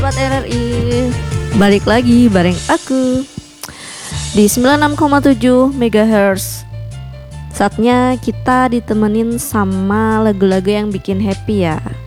Sobat RRI, balik lagi bareng aku di 96,7 MHz. Saatnya kita ditemenin sama lagu-lagu yang bikin happy ya.